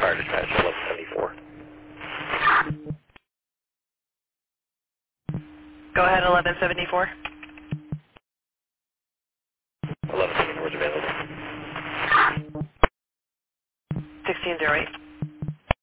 Fire dispatch, 1174. Go ahead, 1174. 1174 is available. 1608.